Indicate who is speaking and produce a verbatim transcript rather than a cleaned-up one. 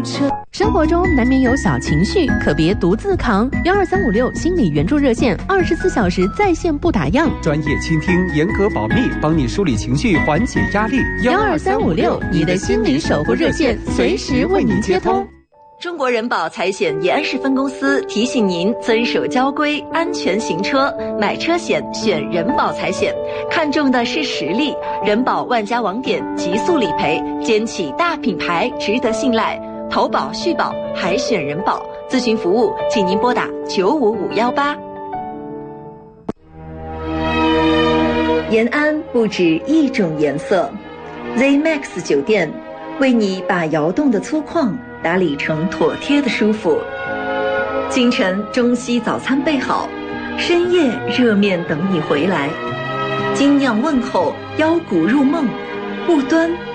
Speaker 1: 车。
Speaker 2: 生活中难免有小情绪，可别独自扛。幺二三五六心理援助热线，二十四小时在线不打烊，
Speaker 3: 专业倾听，严格保密，帮你梳理情绪，缓解压力。
Speaker 2: 幺二三五六，你的心理守护热线，随时为您接通。
Speaker 4: 中国人保财险延安市分公司提醒您遵守交规，安全行车，买车险选人保财险，看重的是实力。人保万家网点，极速理赔，肩起大品牌，值得信赖。投保续保还选人保，咨询服务请您拨打九五五幺八。延安不止一种颜色 ，Z Max 酒店为你把窑洞的粗犷打理成妥帖的舒服。清晨中西早餐备好，深夜热面等你回来。精酿问候，邀骨入梦，不端